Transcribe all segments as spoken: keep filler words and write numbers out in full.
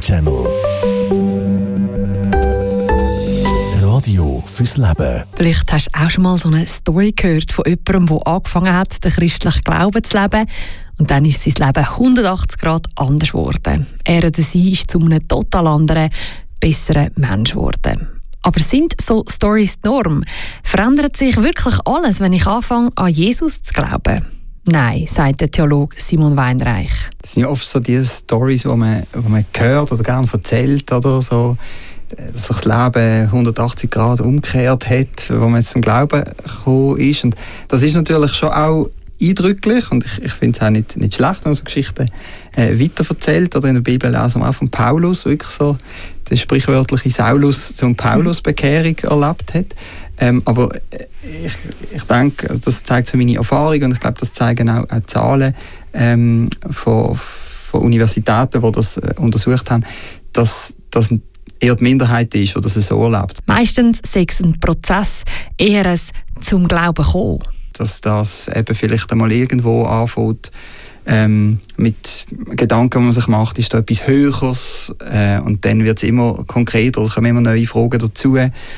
Channel. Radio fürs Leben. Vielleicht hast du auch schon mal so eine Story gehört von jemandem, der angefangen hat, den christlichen Glauben zu leben. Und dann ist sein Leben hundertachtzig Grad anders geworden. Er oder sie ist zu einem total anderen, besseren Mensch geworden. Aber sind so Storys die Norm? Verändert sich wirklich alles, wenn ich anfange, an Jesus zu glauben? Nein, sagt der Theologe Simon Weinreich. Das sind ja oft so diese Storys, die man, die man hört oder gerne erzählt, oder so, dass sich das Leben hundertachtzig Grad umgekehrt hat, wo man jetzt zum Glauben gekommen ist. Und das ist natürlich schon auch eindrücklich und ich, ich finde es auch nicht, nicht schlecht, wenn man so Geschichten äh, weiterverzählt. Oder in der Bibel lesen wir auch von Paulus, wirklich so der sprichwörtliche Saulus zum Paulus-Bekehrung erlebt hat. Ähm, aber ich, ich denke, also das zeigt so meine Erfahrung und ich glaube, das zeigen auch, auch Zahlen ähm, von, von Universitäten, die das äh, untersucht haben, dass das eher die Minderheit ist, die das so erlebt. Meistens sei es ein Prozess, eher ein zum Glauben kommen. Dass das eben vielleicht einmal irgendwo anfängt, ähm, mit Gedanken, die man sich macht, ist da etwas Höheres äh, und dann wird es immer konkreter, es kommen immer neue Fragen dazu.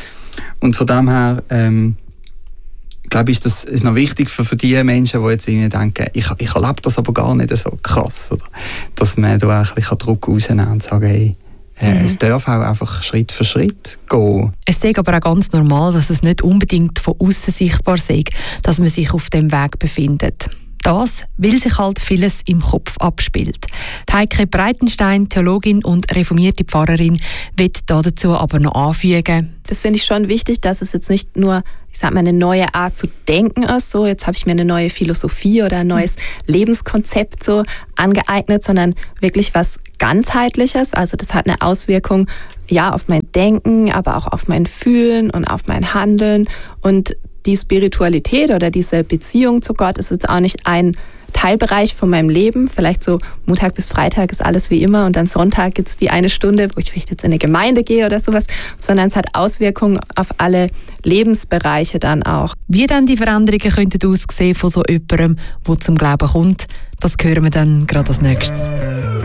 Und von dem her ähm, glaube ich, ist das ist noch wichtig für, für die Menschen, die jetzt irgendwie denken, ich, ich erlebe das aber gar nicht so krass. Oder? Dass man da auch ein bisschen Druck rausnehmen und sagen, hey, äh, mhm. es darf auch einfach Schritt für Schritt gehen. Es ist aber auch ganz normal, dass es nicht unbedingt von außen sichtbar sei, dass man sich auf dem Weg befindet. Das, weil sich halt vieles im Kopf abspielt. Die Heike Breitenstein, Theologin und reformierte Pfarrerin, wird dazu aber noch anfügen. Das finde ich schon wichtig, dass es jetzt nicht nur, ich sag mal, eine neue Art zu denken ist, so jetzt habe ich mir eine neue Philosophie oder ein neues Lebenskonzept so angeeignet, sondern wirklich was ganzheitliches. Also das hat eine Auswirkung ja auf mein Denken, aber auch auf mein Fühlen und auf mein Handeln. Und die Spiritualität oder diese Beziehung zu Gott ist jetzt auch nicht ein Teilbereich von meinem Leben. Vielleicht so Montag bis Freitag ist alles wie immer und dann Sonntag gibt es die eine Stunde, wo ich vielleicht jetzt in eine Gemeinde gehe oder sowas, sondern es hat Auswirkungen auf alle Lebensbereiche dann auch. Wie dann die Veränderungen könnten aussehen von so jemandem, der zum Glauben kommt, das hören wir dann gerade als nächstes.